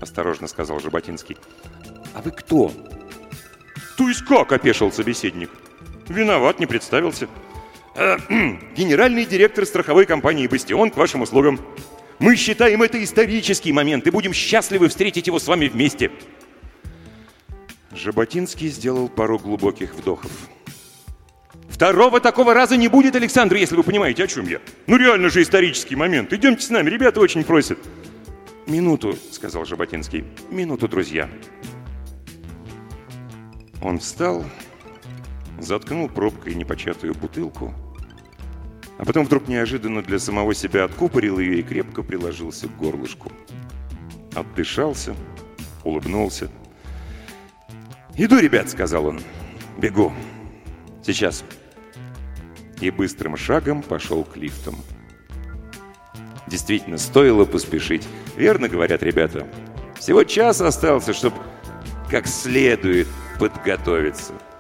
осторожно сказал Жаботинский. «А вы кто?» «То есть как?» – опешил собеседник. «Виноват, не представился. Генеральный директор страховой компании «Бастион» к вашим услугам. Мы считаем это исторический момент и будем счастливы встретить его с вами вместе». Жаботинский сделал пару глубоких вдохов. «Второго такого раза не будет, Александр, если вы понимаете, о чем я. Ну реально же исторический момент. Идемте с нами, ребята очень просят». «Минуту», — сказал Жаботинский. «Минуту, друзья». Он встал, заткнул пробкой непочатую бутылку, а потом вдруг неожиданно для самого себя откупорил ее и крепко приложился к горлышку. Отдышался, улыбнулся. «Иду, ребят», — сказал он. «Бегу. Сейчас». И быстрым шагом пошел к лифтам. Действительно, стоило поспешить. Верно говорят ребята. Всего час остался, чтобы как следует подготовиться.